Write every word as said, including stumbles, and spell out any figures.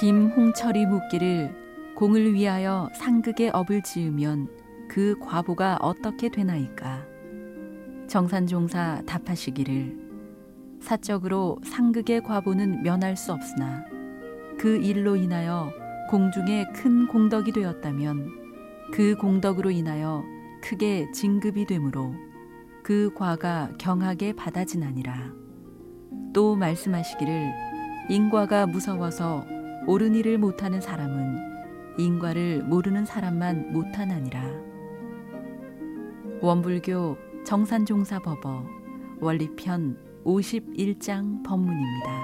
김홍철이 묻기를 공을 위하여 상극의 업을 지으면 그 과보가 어떻게 되나이까. 정산종사 답하시기를 사적으로 상극의 과보는 면할 수 없으나 그 일로 인하여 공중에 큰 공덕이 되었다면 그 공덕으로 인하여 크게 진급이 되므로 그 과가 경하게 받아지나니라. 또 말씀하시기를 인과가 무서워서 옳은 일을 못하는 사람은 인과를 모르는 사람만 못하나니라. 원불교 정산종사법어 원리편 오십일 장 법문입니다.